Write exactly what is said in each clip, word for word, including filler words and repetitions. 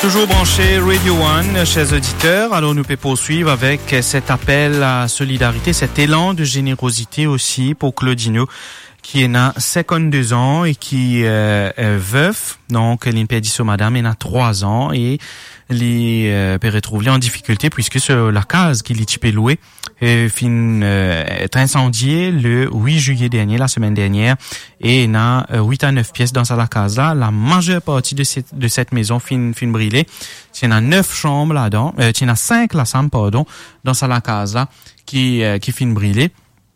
Toujours branché Radio One, chers auditeurs. Alors, nous pouvons poursuivre avec cet appel à solidarité, cet élan de générosité aussi pour Claudino, qui est na cinquante-deux ans et qui euh, est veuf. Donc, l'impédition madame est na trois ans et il euh, peut retrouver en difficulté puisque sur la case qu'il est typé loué est fin euh, est incendiée le huit juillet dernier, la semaine dernière, et il y a huit à neuf pièces dans sa case là. La majeure partie de cette de cette maison fin fin brûlée. Il y a neuf chambres là-dedans, euh, il y a cinq la chambre pardon dans sa case là qui euh, qui fin brûlée.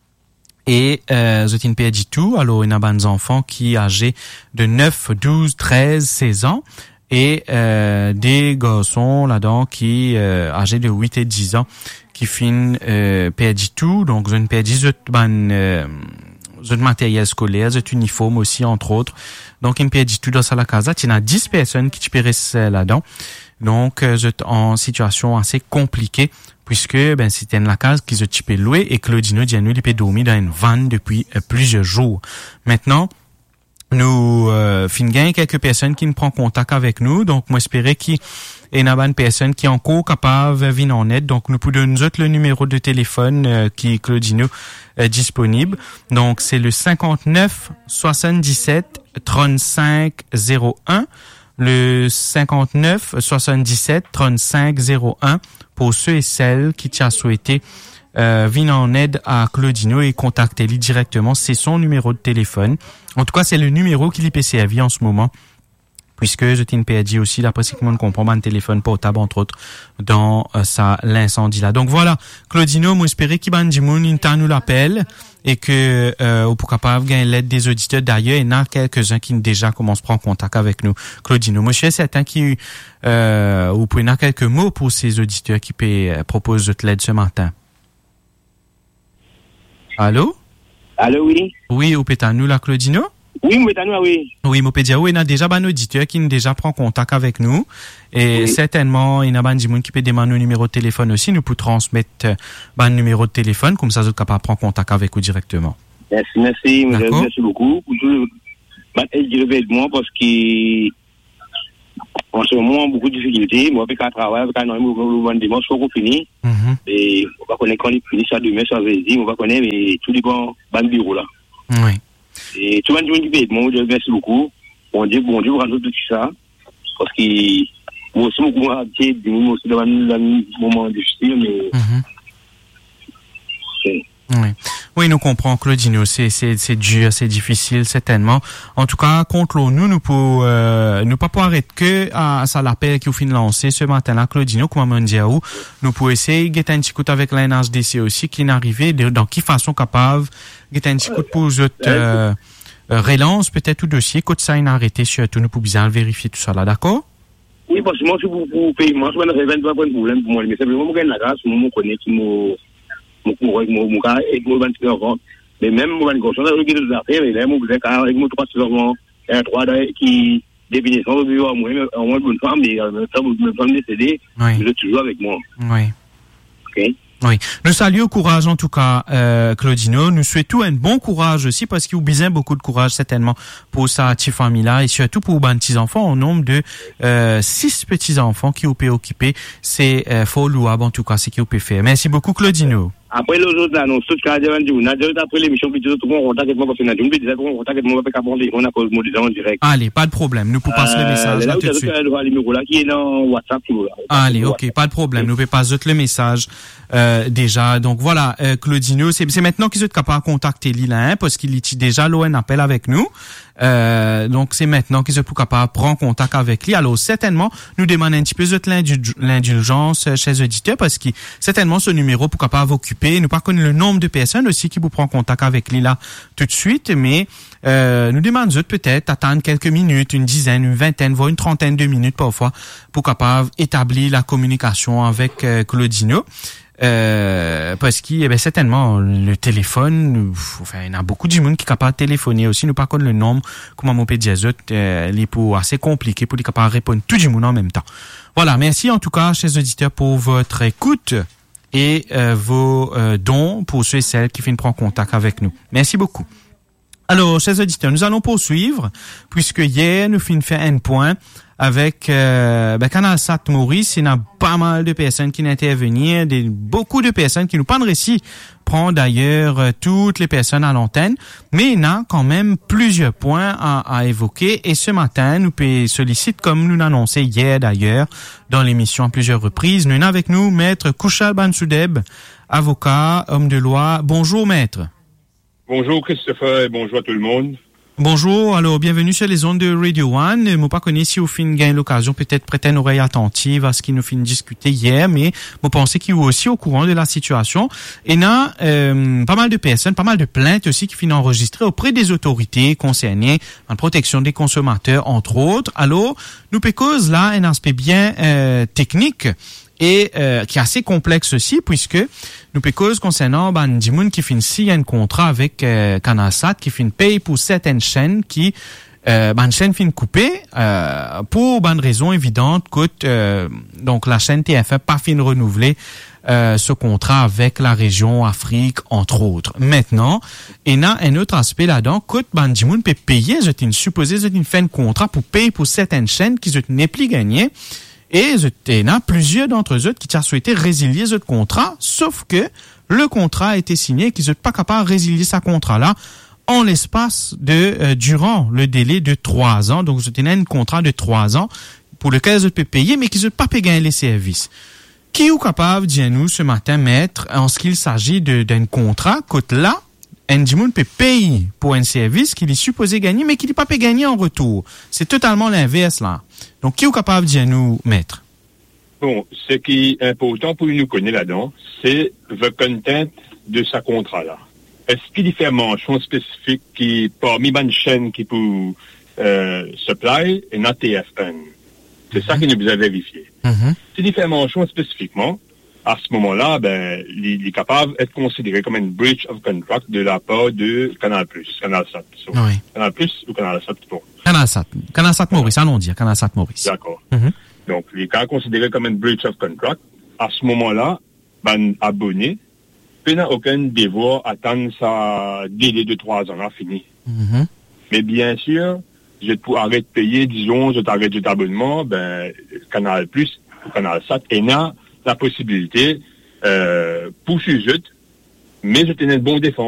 Et euh, je t'ai pas dit tout. Alors il y a des enfants qui âgés de neuf, douze, treize, seize ans. Et euh, des garçons là-dedans qui euh, âgés de huit et dix ans qui finissent euh, perdit tout, donc une perdit zut ban euh, zut matériel scolaire, zut uniforme aussi entre autres. Donc une perdit tout dans sa la casa, il y a dix personnes qui périssent là-dedans. Donc zut en situation assez compliquée puisque ben c'était une la case qui se type loué et Claudino Diano il peut dormir dans une vanne depuis euh, plusieurs jours. Maintenant nous euh, finissons quelques personnes qui nous prennent contact avec nous, donc moi espérer qu'il y a une personne qui est encore capable de venir en aide. Donc nous pouvons nous autres le numéro de téléphone euh, qui est Claudino euh, disponible. Donc c'est le cinquante-neuf soixante-dix-sept trente-cinq zéro un, le cinquante-neuf soixante-dix-sept trente-cinq zéro un pour ceux et celles qui t'ont souhaité Euh, venir en aide à Claudino et contactez-lui directement. C'est son numéro de téléphone. En tout cas, c'est le numéro qui lui peut servir en ce moment. Puisque je t'ai pas dit aussi, d'après ce que je comprends, un téléphone portable, entre autres, dans euh, ça, l'incendie là. Donc voilà, Claudino, moi, espérer qu'il y a du monde, il nous l'appelle et que, euh, ou pour capable gagner l'aide des auditeurs d'ailleurs, il y en a quelques-uns qui déjà commencent à prendre contact avec nous. Claudino, moi, je suis certain qu'il, euh, vous pouvez avoir quelques mots pour ces auditeurs qui peut, euh, proposent de l'aide ce matin. Allô? Allô, oui? Oui, ou peut-être nous, la Claudino? Oui, moi, nous, oui. Oui, moi, peut dire, oui, il y a déjà un auditeur qui nous déjà prend contact avec nous. Et oui. Certainement, il y a un gens qui peut demander un numéro de téléphone aussi. Nous pouvons transmettre un numéro de téléphone, comme ça, vous êtes capable de prendre contact avec vous directement. Merci, merci. Merci beaucoup. Je vais de moi parce que, en ce moment, beaucoup de difficultés. Moi, avec un travail, avec un moment, je dimanche, faut qu'on finisse. Et on va connaître quand il finit ça demain, ça veut dire, on va connaître, mais tout dépend de bureau là. Oui. Et tout le monde qui paye, moi, je remercie beaucoup. Bon Dieu, bon Dieu, pour rendre tout ça. Parce que, moi aussi, beaucoup, moi aussi, dans un moment difficile, mais. Mm-hmm. C'est... Oui. Oui, nous comprenons, Claudino, c'est, c'est, c'est dur, c'est difficile, certainement. En tout cas, contre nous, nous pouvons, euh, nous pas pouvoir arrêter que à, à ça l'appel qui au fin de lancer ce matin-là, Claudino, comme on dit à où, nous pouvons essayer de guetter un petit coup avec la N H D C aussi, qui est arrivé, de, dans qui façon capable, guetter un petit coup pour eux, euh, euh, relance peut-être tout dossier, quand ça, il a arrêté surtout, nous pouvons bien vérifier tout ça là, d'accord? Oui, parce que moi, je suis pour paiement, je ne vais pas de problème pour moi, mais simplement, moi, je la grâce, moi, je connais qui m'a, moi, mon cas, et moi, je vais enfants. Mais même, moi, je vais regarder des affaires, mais là, moi, je vais avec moi, trois enfants, et trois qui, depuis naissance, au moins, au moins, bonne femme, mais, ça, me femme décédée, je suis toujours avec moi. Oui. OK? Oui. Nous saluons au courage, en tout cas, euh, Claudino. Nous souhaitons un bon courage aussi, parce qu'il y a besoin beaucoup de courage, certainement, pour sa petite famille-là, et surtout pour les petits-enfants, au nombre de, euh, six petits-enfants qui ont pu occuper. C'est, euh, fort louable, en tout cas, c'est qui ont pu faire. Merci beaucoup, Claudino. Après, les autres annonces, tout ce qu'on a dit, on a dit, après l'émission, puis tout le monde contact avec moi, parce qu'on a dit, on peut dire, on contact avec moi, avec on a cause, moi, en direct. Allez, pas de problème. Nous pouvons passer le message, là, tout de suite. Le numéro là, qui est dans WhatsApp, là. Allez, ok, pas de problème. Nous pouvons passer le message, euh, déjà. Donc, voilà, euh, Claudino, c'est, c'est maintenant qu'ils sont capables de contacter Lila, hein, parce qu'il est déjà, là, un appel avec nous. Euh, donc c'est maintenant qu'ils sont plus capables de prendre contact avec lui. Alors certainement, nous demandons un petit peu de l'indulgence chez les auditeurs parce que certainement ce numéro pour capable occuper. Nous pas connaître le nombre de personnes aussi qui vous prend contact avec lui là tout de suite, mais euh, nous demandons peut-être attendre quelques minutes, une dizaine, une vingtaine, voire une trentaine de minutes parfois pour capable établir la communication avec euh, Claudino. Euh, parce qu'il eh ben certainement le téléphone, enfin il y a beaucoup de monde qui est capable de téléphoner aussi, nous pas connaître le nombre, comment on peut dire ça, euh, les pour assez compliqué pour les capables de répondre tout le monde en même temps. Voilà, merci en tout cas chers auditeurs pour votre écoute et euh, vos euh, dons pour ceux et celles qui viennent prendre contact avec nous. Merci beaucoup. Alors chers auditeurs, nous allons poursuivre puisque hier nous finissons faire un point avec euh, ben, CanalSat Maurice. Il y a pas mal de personnes qui n'intervenir, des, beaucoup de personnes qui nous parlent ici. Prend d'ailleurs euh, toutes les personnes à l'antenne, mais il y a quand même plusieurs points à, à évoquer. Et ce matin, nous sollicite, comme nous l'annonçons hier d'ailleurs, dans l'émission à plusieurs reprises, nous avons avec nous Maître Kouchal Bansoudeb, avocat, homme de loi. Bonjour Maître. Bonjour Christopher et bonjour à tout le monde. Bonjour, alors bienvenue sur les ondes de Radio One. Je ne pas connaître si vous fin gagne l'occasion, peut-être prêter une oreille attentive à ce qui nous fin discuter hier, mais je pense qu'il est aussi au courant de la situation. Et il y a euh, pas mal de personnes, pas mal de plaintes aussi qui finissent enregistrées auprès des autorités concernées en protection des consommateurs, entre autres. Alors, nous pécose là un aspect bien euh, technique et euh, qui est assez complexe aussi, puisque nous pécose concernant ben Dimoun qui finit ici un contrat avec euh, CanalSat qui finit paye pour certaines chaînes qui euh, ben chaîne finit coupée euh, pour ben raison évidente que euh, donc la chaîne T F un pas fin renouveler euh, ce contrat avec la région Afrique entre autres. Maintenant, il y a un autre aspect là-dedans que ben Dimoun peut payer, je t'ai supposé je t'ai fait un contrat pour payer pour certaines chaînes qui je n'ai plus gagné. Et il y a plusieurs d'entre eux qui ont souhaité résilier ce contrat, sauf que le contrat a été signé et qu'ils n'ont pas capable de résilier ce contrat-là en l'espace de, euh, durant le délai de trois ans. Donc, c'était un contrat de trois ans pour lequel ils peuvent payer, mais qu'ils n'ont pas payé les services. Qui est capable, dis-nous, ce matin, maître, en ce qu'il s'agit de, d'un contrat, que là, Ndimoun peut payer pour un service qu'il est supposé gagner, mais qu'il n'est pas payé gagner en retour. C'est totalement l'inverse, là. Donc, qui est capable de nous mettre? Bon, ce qui est important pour nous connaître là-dedans, c'est le content de ce contrat-là. Est-ce qu'il y fait une mention spécifique qui, parmi les chaînes qui peut euh, supply et notre T F un? C'est mm-hmm. ça qu'il nous a vérifié. Mm-hmm. S'il y fait une mention spécifiquement, à ce moment-là, ben, il est capable d'être considéré comme une breach of contract de la part de Canal+, CanalSat. So, oui. Canal+, ou CanalSat pour CanalSat. CanalSat Maurice, allons dire CanalSat Maurice. D'accord. Mm-hmm. Donc, il est considéré comme une breach of contract. À ce moment-là, ben, abonné, il n'a aucun devoir attendre sa délai de trois ans à fini. Mm-hmm. Mais bien sûr, je peux arrêter de payer, disons, je t'arrête de abonnement, ben, Canal+, ou CanalSat, et n'a la possibilité, euh, pour sujet, mais je tenais une bonne défense.